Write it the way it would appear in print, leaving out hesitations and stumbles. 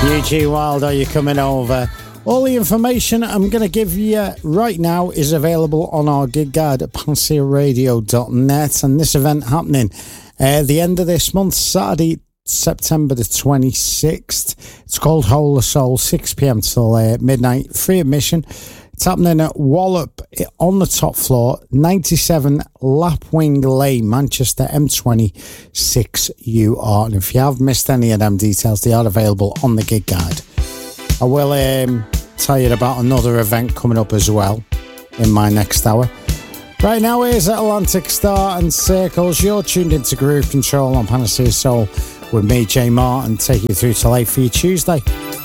UG Wild, are you coming over? All the information I'm going to give you right now is available on our gig guide at PanseaRadio.net, and this event happening at the end of this month, Saturday, September the 26th. It's called Whole of Soul, 6 p.m. till midnight, free admission. It's happening at Wallop on the top floor, 97 Lapwing Lane, Manchester, M20 6UR. And if you have missed any of them details, they are available on the gig guide. I will tell you about another event coming up as well in my next hour. Right now, here's Atlantic Star and Circles. You're tuned into Groove Control on Panacea Soul with me, Jay Martin, take you through till 8 for your Tuesday.